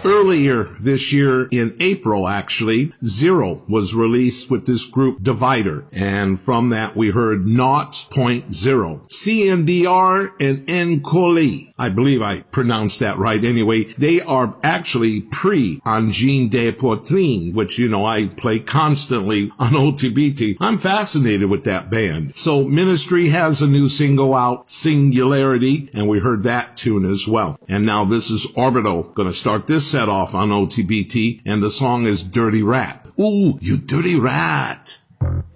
Earlier this year, in April actually, Zero was released with this group Divider. And from that we heard Naught Point Zero. CNDR and Nkoli. I believe I pronounced that right anyway. They are actually pre-Engine de Poitrine, which, I play constantly on OTBT. I'm fascinated with that band. So Ministry has a new single out, Singularity, and we heard that tune as well. And now this is Orbital, gonna start this set off on OTBT, and the song is Dirty Rat. Ooh, you dirty rat.